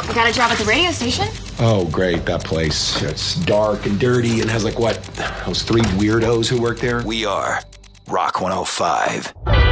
I got a job at the radio station. Oh, great, that place. It's dark and dirty and has, like, what, those three weirdos who work there? We are Rock 105.